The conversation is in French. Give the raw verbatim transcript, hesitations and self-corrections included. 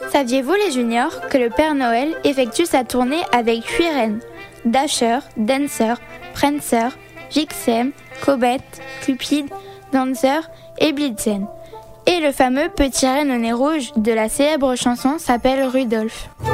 Saviez-vous les juniors que le Père Noël effectue sa tournée avec huit reines: Dasher, Dancer, Prancer, Vixen, Comet, Cupid, Dancer et Blitzen. Et le fameux petit renne au nez rouge de la célèbre chanson s'appelle Rudolph.